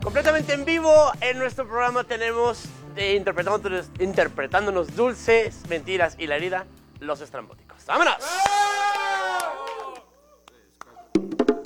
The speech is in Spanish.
Completamente en vivo en nuestro programa tenemos interpretándonos Dulces, Mentiras y La Herida, Los Estrambóticos. ¡Vámonos!